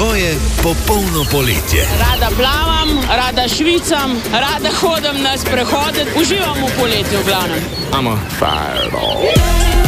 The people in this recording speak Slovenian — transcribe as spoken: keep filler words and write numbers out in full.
To je popolno poletje. Rada plavam, rada švicam, rada hodim na sprehode, uživam v poletju v glavnem. I'm a fireball.